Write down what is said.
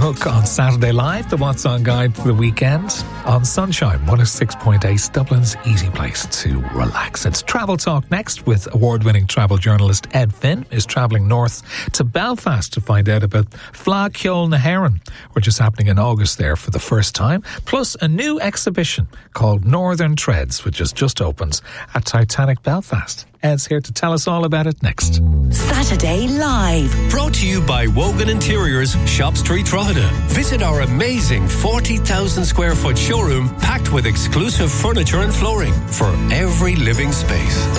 Hook on Saturday Live, the What's On guide for the weekend on Sunshine 106.8, Dublin's easy place to relax. It's Travel Talk next with award-winning travel journalist Ed Finn is travelling north to Belfast to find out about Fleadh Cheoil na hÉireann, which is happening in August there for the first time, plus a new exhibition called Northern Treads, which has just opened at Titanic Belfast. Ed's here to tell us all about it next. Saturday Live. Brought to you by Wogan Interiors, Shop Street, Drogheda. Visit our amazing 40,000 square foot showroom packed with exclusive furniture and flooring for every living space.